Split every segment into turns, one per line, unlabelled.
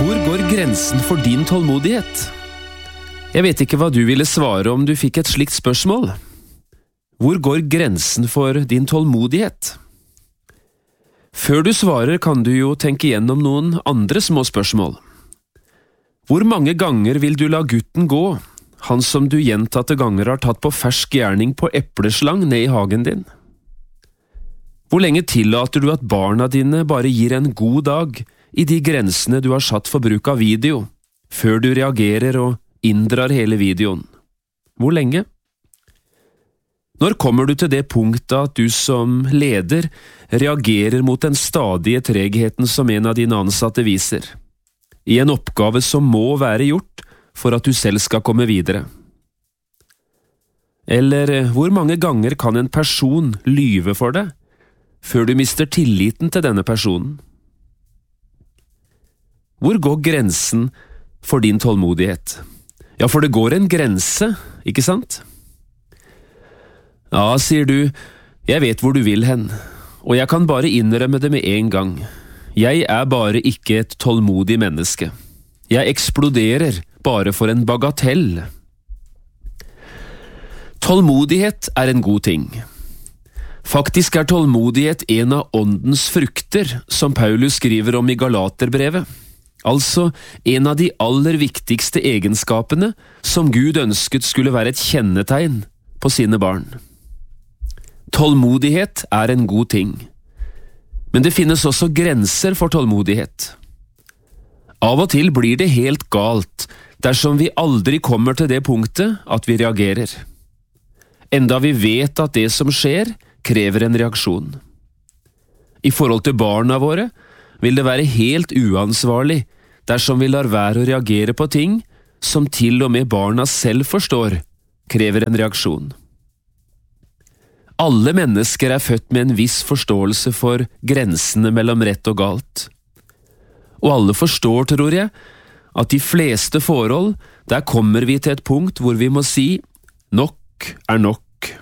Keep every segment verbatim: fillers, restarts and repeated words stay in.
Hvor går grensen for din tålmodighet? Jeg vet ikke hva du ville svare om du fikk et slikt spørsmål. Hvor går grensen for din tålmodighet? Før du svarer kan du jo tenke gjennom noen andre små spørsmål. Hvor mange ganger vil du la gutten gå, han som du gjentatte ganger har tatt på fersk gjerning på epleslang ned i hagen din? Hvor lenge tillater du at barna dine bare gir en god dag i de grensene du har satt for bruk av video, før du reagerer og inndrar hele videoen? Hvor lenge? Når kommer du til det punktet at du som leder reagerer mot den stadige tregheten som en av dine ansatte viser, i en oppgave som må være gjort for at du selv skal komme videre? Eller hvor mange ganger kan en person lyve for deg, før du mister tilliten til denne personen? Hvor går grensen for din tålmodighet? Ja, for det går en grense, ikke sant? Ja, sier du, jeg vet hvor du vil hen, og jeg kan bare innrømme det med en gang. Jeg er bare ikke et tålmodig menneske. Jeg eksploderer bare for en bagatell. Tålmodighet er en god ting. Faktisk er tålmodighet en av åndens frukter, som Paulus skriver om i Galaterbrevet. Altså en av de aller viktigste egenskapene som Gud ønsket skulle være et kjennetegn på sine barn. Tålmodighet er en god ting, men det finnes også grenser for tålmodighet. Av og til blir det helt galt dersom vi aldri kommer til det punktet at vi reagerer. Enda vi vet at det som skjer, krever en reaksjon. I forhold til barna våre vil det være helt uansvarlig dersom vi lar være å reagere på ting som til og med barna selv forstår krever en reaksjon. Alle mennesker er født med en viss forståelse for grensene mellom rett og galt. Og alle forstår, tror jeg, at de fleste forhold, der kommer vi til et punkt hvor vi må si nok er nok.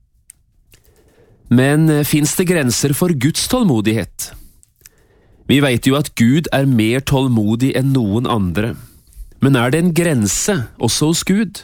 Men finnes det grenser for Guds tålmodighet? Vi vet jo at Gud er mer tålmodig enn noen andre, men er det en grense også hos Gud?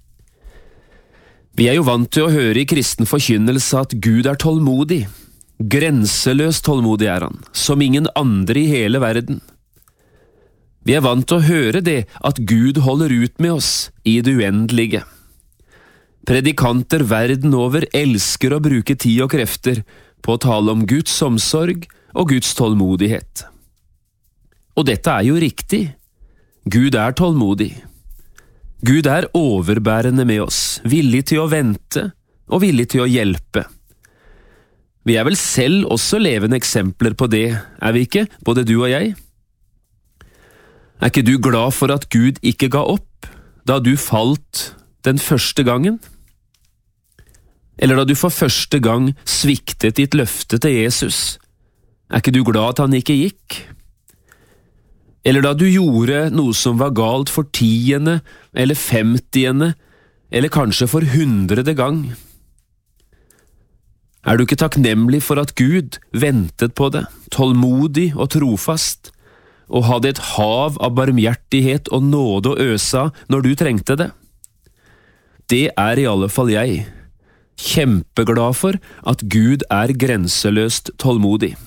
Vi er jo vant til å høre i kristen forkynnelse at Gud er tålmodig. Grenseløst tålmodig er han, som ingen andre i hele verden. Vi er vant til å høre det at Gud holder ut med oss i det uendelige. Predikanter verden over elsker å bruke tid og krefter på å tale om Guds omsorg og Guds tålmodighet. Og dette er jo riktig. Gud er tålmodig. Gud er overbærende med oss, villig til å vente og villig til å hjelpe. Vi er vel selv også levende eksempler på det, er vi ikke, både du og jeg? Er ikke du glad for at Gud ikke ga opp da du falt den første gangen? Eller da du for første gang sviktet ditt løfte til Jesus? Er ikke du glad at han ikke gikk? Eller da du gjorde noe som var galt for tiende, eller femtiende, eller kanskje for hundrede gang? Er du ikke takknemlig for at Gud ventet på det, tålmodig og trofast, og hadde et hav av barmhjertighet og nåde å øse når du trengte det? Det er i alle fall jeg, kjempeglad for at Gud er grenseløst tålmodig.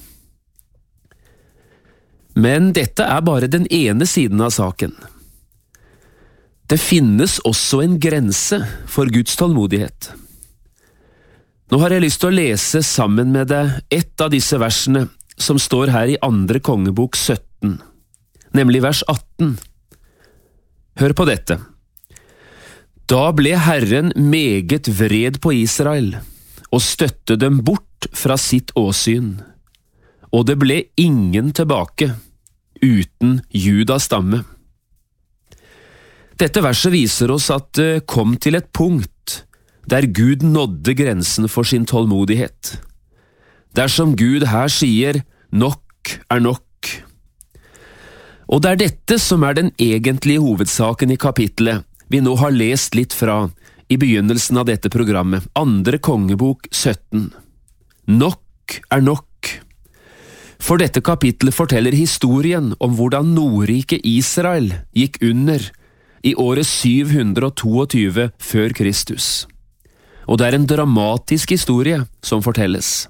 Men dette er bare den ene siden av saken. Det finnes også en grense for Guds tålmodighet. Nå har jeg lyst til å lese sammen med deg ett av disse versene som står her i andre kongebok sytten, nemlig vers atten. Hør på dette. Da ble Herren meget vred på Israel, og støtte dem bort fra sitt åsyn. Og det ble ingen tilbake, uten Judas stamme. Dette verset viser oss at det kom til et punkt der Gud nådde grensen for sin tålmodighet. Dersom Gud her sier nok er nok. Og det er dette som er den egentlige hovedsaken i kapittelet vi nå har lest litt fra i begynnelsen av dette programmet, andre kongebok sytten. Nok er nok. For dette kapitlet forteller historien om hvordan Nordriket Israel gikk under i året syv hundre tjueto før Kristus. Og det er en dramatisk historie som fortelles.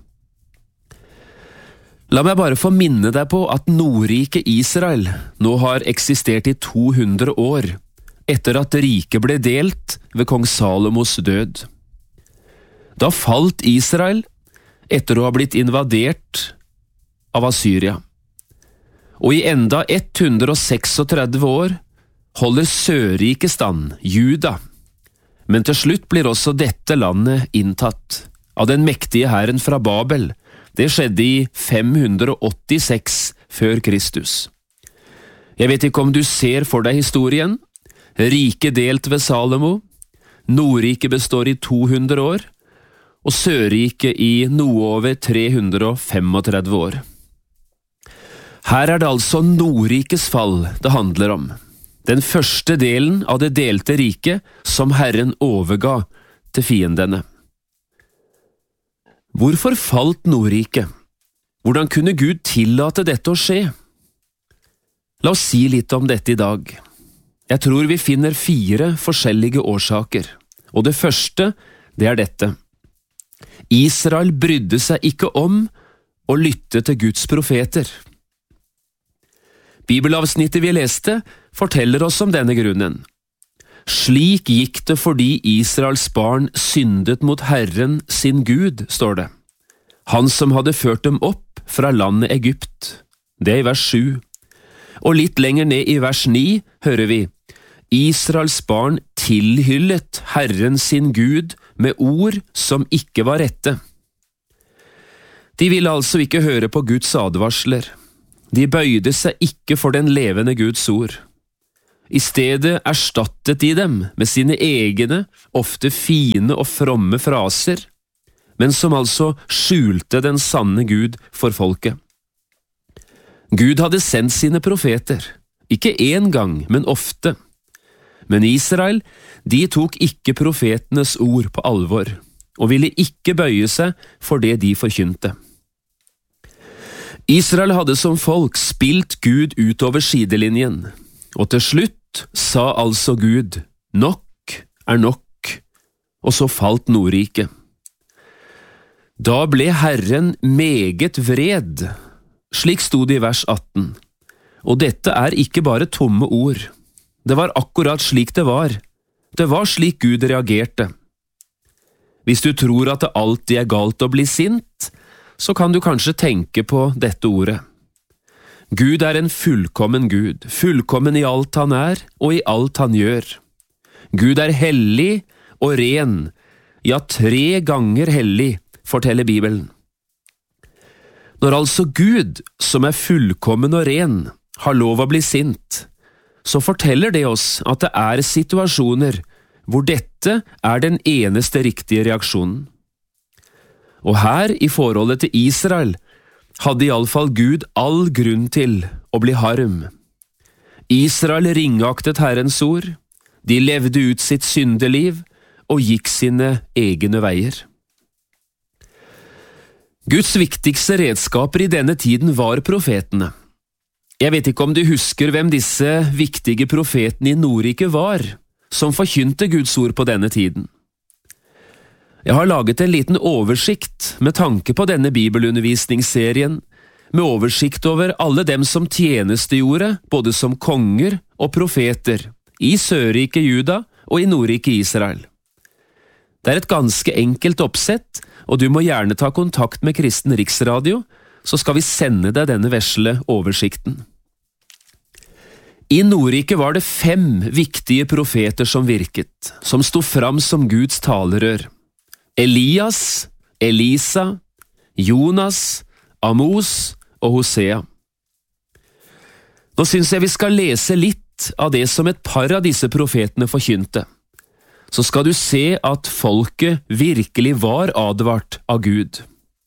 La meg bare få minne deg på at Nordriket Israel nå har eksistert i to hundre år, etter at riket ble delt ved kong Salomos død. Da falt Israel etter å ha blitt invadert av Assyria. Og i enda hundre tretiseks år holder Sørriket stand, Juda, men til slutt blir også dette landet inntatt av den mektige hæren fra Babel. Det skjedde i fem hundre åttiseks før Kristus. Jeg vet ikke om du ser for deg historien. Riket delt ved Salomo, Nordriket består i to hundre år, og Sørriket i noe over tre hundre tretifem år. Her er det altså Nordrikets fall det handler om. Den første delen av det delte riket som Herren overga til fiendene. Hvorfor falt Nordriket? Hvordan kunne Gud tillate dette å skje? La oss si litt om dette i dag. Jeg tror vi finner fire forskjellige årsaker, og det første, det er dette. Israel brydde seg ikke om å lytte til Guds profeter. Bibelavsnittet vi leste forteller oss om denne grunnen. Slik gikk det fordi Israels barn syndet mot Herren sin Gud, står det. Han som hadde ført dem opp fra landet Egypt. Det er i vers sju. Og litt lenger ned i vers ni hører vi, Israels barn tilhyllet Herren sin Gud med ord som ikke var rette. De ville altså ikke høre på Guds advarsler. De bøyde seg ikke for den levende Guds ord. I stedet erstattet de dem med sine egne, ofte fine og fromme fraser, men som altså skjulte den sanne Gud for folket. Gud hadde sendt sine profeter, ikke én gang, men ofte. Men Israel, de tok ikke profetenes ord på alvor, og ville ikke bøye seg for det de forkynte. Israel hadde som folk spilt Gud utover sidelinjen, og til slutt sa altså Gud, nok er nok, og så falt Nordriket. Da ble Herren meget vred, slik stod det i vers atten, og dette er ikke bare tomme ord. Det var akkurat slik det var. Det var slik Gud reagerte. Hvis du tror at det alltid er galt å bli sint, så kan du kanskje tenke på dette ordet. Gud er en fullkommen Gud, fullkommen i alt han er og i alt han gjør. Gud er hellig og ren, ja tre ganger hellig, forteller Bibelen. Når altså Gud, som er fullkommen og ren, har lov å bli sint, så forteller det oss at det er situasjoner hvor dette er den eneste riktige reaksjonen. Og her, i forholdet til Israel, hadde i alle fall Gud all grunn til å bli harm. Israel ringaktet Herrens ord, de levde ut sitt syndeliv og gikk sine egne veier. Guds viktigste redskaper i denne tiden var profetene. Jeg vet ikke om du husker hvem disse viktige profetene i Nordriket var, som forkynte Guds ord på denne tiden. Jeg har laget en liten oversikt med tanke på denne bibelundervisningsserien, med oversikt over alle dem som tjenestegjorde, både som konger og profeter, i Sørriket Juda og i Nordriket Israel. Det er et ganske enkelt oppsett, og du må gjerne ta kontakt med Kristen Riksradio, så skal vi sende deg denne vesle oversikten. I Nordriket var det fem viktige profeter som virket, som sto fram som Guds talerør. Elias, Elisa, Jonas, Amos og Hosea. Nå synes jeg vi skal lese litt av det som et par av disse profetene forkynte. Så skal du se at folket virkelig var advart av Gud.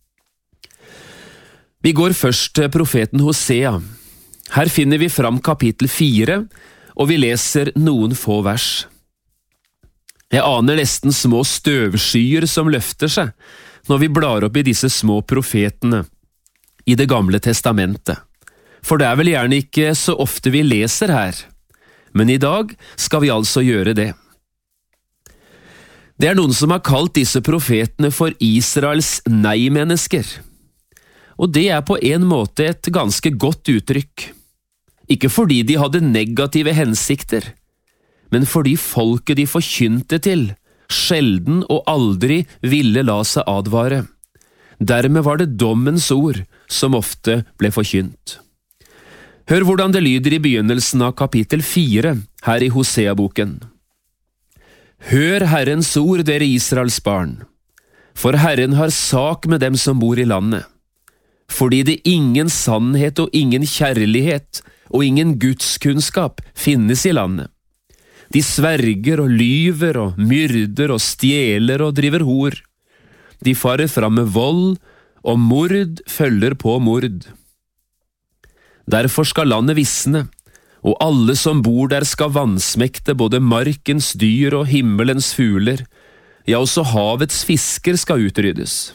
Vi går først til profeten Hosea. Her finner vi fram kapittel fire, og vi leser noen få vers. Jeg aner nesten små støvskyer som løfter seg når vi blar opp i disse små profetene. i Det gamle testamentet, for det er vel gjerne ikke så ofte vi leser her, men i dag skal vi altså gjøre det. Det er noen som har kalt disse profetene for Israels nei-mennesker, og det er på en måte et ganske godt uttrykk. Ikke fordi de hadde negative hensikter, men fordi folket de forkynte til, sjelden og aldri ville la seg advare. Dermed var det dommens ord som ofte ble forkynt. Hør hvordan det lyder i begynnelsen av kapittel fire her i Hosea-boken. Hør Herrens ord, dere Israels barn, for Herren har sak med dem som bor i landet. Fordi det ingen sannhet og ingen kjærlighet og ingen gudskunnskap finnes i landet. De sverger og lyver og myrder og stjeler og driver hor. De farer fram med vold, og mord følger på mord. Derfor skal landet visne, og alle som bor der skal vansmekte både markens dyr og himmelens fugler, ja, også havets fisker skal utryddes.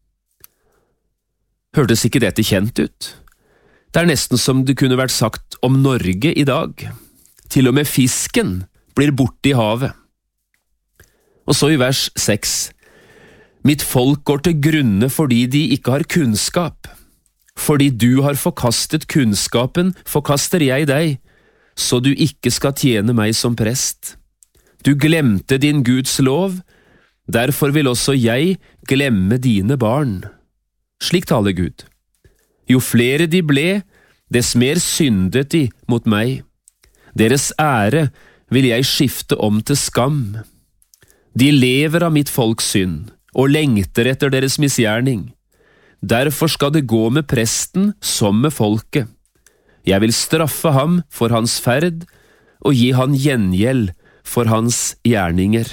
Hørtes ikke dette kjent ut? Det er nesten som det kunne vært sagt om Norge i dag. Til og med fisken blir borte i havet. Og så i vers seks. Mitt folk går til grunne fordi de ikke har kunnskap. Fordi du har forkastet kunnskapen, forkaster jeg deg, så du ikke skal tjene meg som prest. Du glemte din Guds lov, derfor vil også jeg glemme dine barn. Slik taler Gud. Jo flere de ble, dess mer syndet de mot meg. Deres ære vil jeg skifte om til skam. De lever av mitt folks synd, og lengter etter deres misgjerning. Derfor skal det gå med presten som med folket. Jeg vil straffe ham for hans ferd, og gi han gjengjeld for hans gjerninger.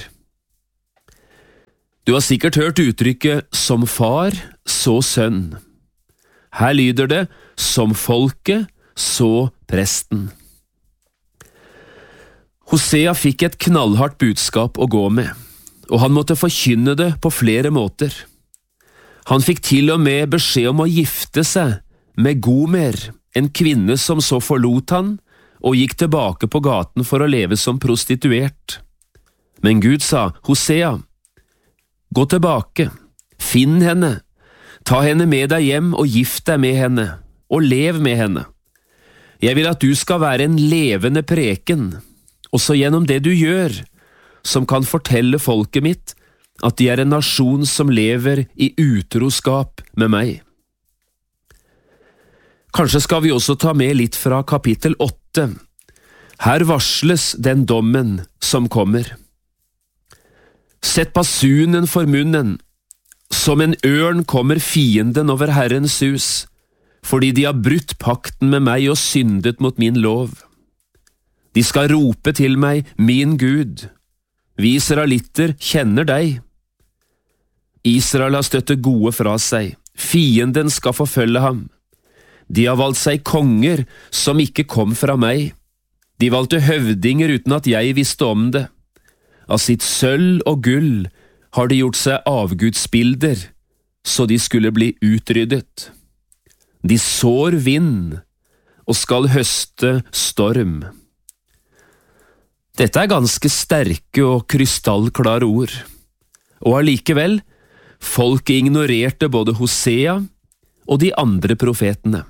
Du har sikkert hørt uttrykket «som far, så sønn». Her lyder det «som folket, så presten». Hosea fikk et knallhardt budskap å gå med, og han måtte forkynne det på flere måter. Han fikk til og med beskjed om å gifte seg med Gomer, en kvinne som så forlot han, og gikk tilbake på gaten for å leve som prostituert. Men Gud sa, Hosea, gå tilbake, finn henne, ta henne med deg hjem og gift deg med henne, og lev med henne. Jeg vil at du skal være en levende preken, også gjennom det du gjør, som kan fortelle folket mitt at de er en nasjon som lever i utroskap med meg. Kanskje skal vi også ta med litt fra kapittel åtte. Her varsles den dommen som kommer. Sett basunen for munnen. Som en ørn kommer fienden over Herrens hus, fordi de har brutt pakten med meg og syndet mot min lov. De skal rope til meg, min Gud. Vi israelitter kjenner deg. Israel har støttet gode fra seg. Fienden skal forfølge ham. De har valgt seg konger som ikke kom fra meg. De valgte høvdinger uten at jeg visste om det. Av sitt sølv og gull har de gjort seg avgudsbilder, så de skulle bli utryddet. De sår vind og skal høste storm. Dette er ganske sterke og krystallklare ord, og allikevel, folket ignorerte både Hosea og de andre profetene.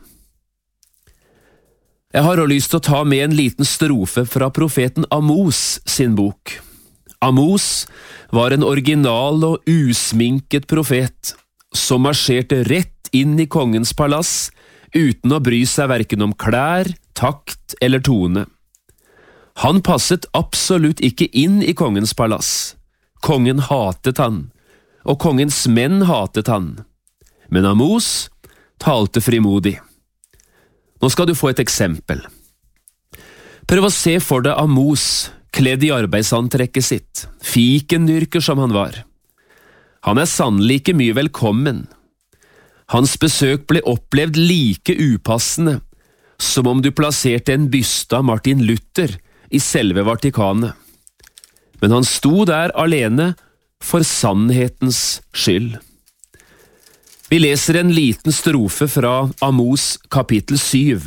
Jeg har også lyst til å ta med en liten strofe fra profeten Amos sin bok. Amos var en original og usminket profet, som marsjerte rett inn i kongens palass, uten å bry seg hverken om klær, takt eller tone. Han passet absolutt ikke inn i kongens palass. Kongen hatet han, og kongens menn hatet han. Men Amos talte frimodig. Nå skal du få et eksempel. Prøv å se for deg Amos, kledd i arbeidsantrekket sitt, fikendyrker som han var. Han er sannelig ikke mye velkommen. Hans besøk ble opplevd like upassende som om du plasserte en byste av Martin Luther i selve Vatikanet. Men han sto der alene for sannhetens skyld. Vi leser en liten strofe fra Amos kapittel syv.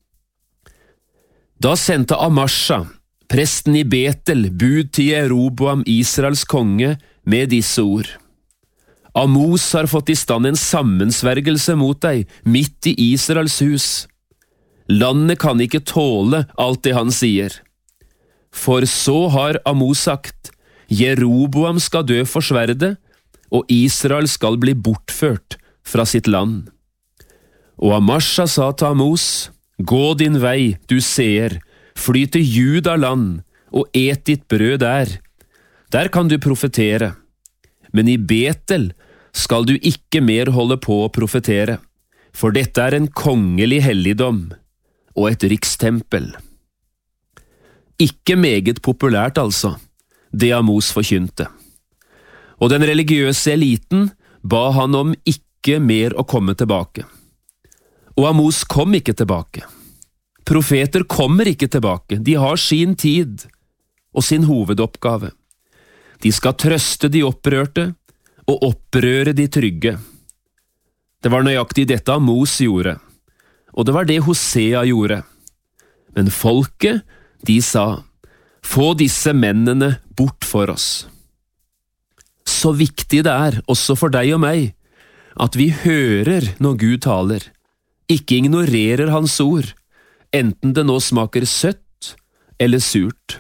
Da sendte Amasja, presten i Betel, bud til Jeroboam, Israels konge, med disse ord. Amos har fått i stand en sammensvergelse mot deg, midt i Israels hus. Landet kan ikke tåle alt det han sier. For så har Amos sagt, Jeroboam skal dø for sverdet, og Israel skal bli bortført fra sitt land. Og Amasja sa til Amos, gå din vei, du seer, fly til Juda land, og et ditt brød der. Der kan du profetere. Men i Betel skal du ikke mer holde på å profetere, for dette er en kongelig helligdom og et rikstempel. Ikke meget populært altså, det Amos forkynte. Og den religiøse eliten ba han om ikke mer å komme tilbake. Og Amos kom ikke tilbake. Profeter kommer ikke tilbake, de har sin tid og sin hovedoppgave. De skal trøste de opprørte og opprøre de trygge. Det var nøyaktig dette Amos gjorde, og det var det Hosea gjorde. Men folket, de sa, få disse mennene bort for oss. Så viktig det er, også for deg og meg, at vi hører når Gud taler, ikke ignorerer hans ord, enten det nå smaker søtt eller surt.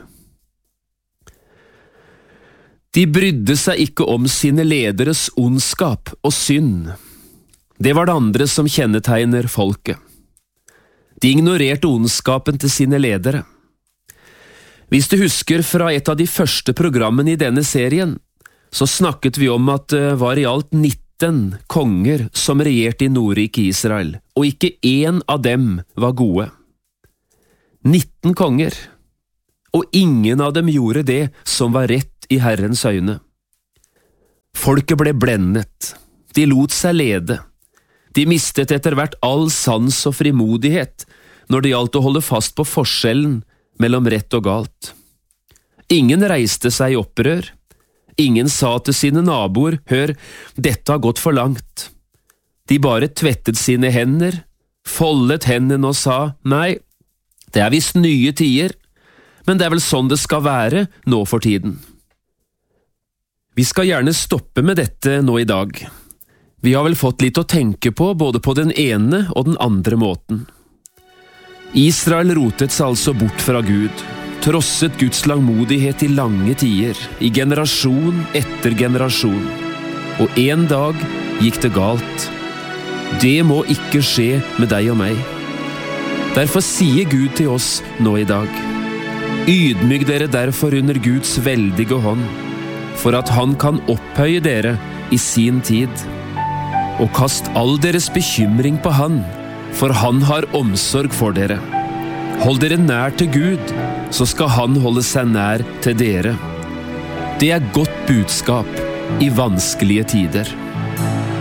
De brydde seg ikke om sine lederes ondskap og synd. Det var det andre som kjennetegner folket. De ignorerte ondskapen til sine ledere. Hvis du husker fra et av de første programmene i denne serien, så snakket vi om at det var i alt nitten konger som regjerte i Nordriket Israel, og ikke én av dem var gode. nitten konger, og ingen av dem gjorde det som var rett i Herrens øyne. Folket ble blendet, de lot seg lede, de mistet etter hvert all sans og frimodighet når det gjaldt å holde fast på forskjellen mellom rett og galt. Ingen reiste seg i opprør, ingen sa til sine naboer, hør, dette har gått for langt. De bare tvettet sine hender, foldet hendene og sa, nei, det er visst nye tider, men det er vel sånn det skal være nå for tiden. Vi skal gjerne stoppe med dette nå i dag. Vi har vel fått litt å tenke på både på den ene og den andre måten. Israel rotet seg altså bort fra Gud, trosset Guds langmodighet i lange tider, i generasjon etter generasjon. Og en dag gikk det galt. Det må ikke skje med deg og meg. Derfor sier Gud til oss nå i dag, ydmyk dere derfor under Guds veldige hånd, for at han kan opphøye dere i sin tid. Og kast all deres bekymring på han, for han har omsorg for dere. Hold dere nær til Gud, så skal han holde seg nær til dere. Det er godt budskap i vanskelige tider.